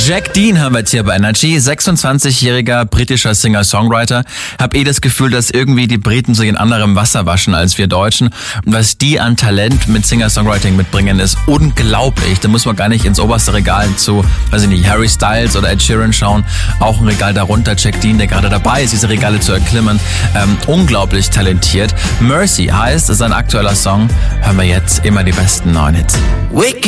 Jack Dean haben wir jetzt hier bei Energy, 26-jähriger britischer Singer-Songwriter. Hab das Gefühl, dass irgendwie die Briten sich in anderem Wasser waschen als wir Deutschen. Und was die an Talent mit Singer-Songwriting mitbringen, ist unglaublich. Da muss man gar nicht ins oberste Regal zu, weiß ich nicht, Harry Styles oder Ed Sheeran schauen. Auch ein Regal darunter, Jack Dean, der gerade dabei ist, diese Regale zu erklimmen. Unglaublich talentiert. Mercy heißt sein aktueller Song. Hören wir jetzt immer die besten neuen Hits.